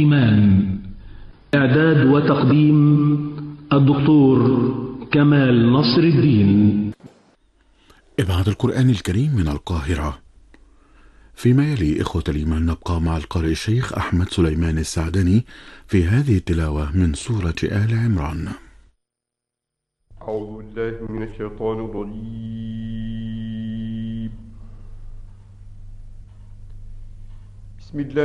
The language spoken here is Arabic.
إيمان. إعداد وتقديم الدكتور كمال نصر الدين. إبعاد القرآن الكريم من القاهرة. فيما يلي إخوة الإيمان نبقى مع القارئ الشيخ أحمد سليمان السعدني في هذه التلاوة من سورة آل عمران. أعوذ بالله من الشيطان الرجيم. بسم الله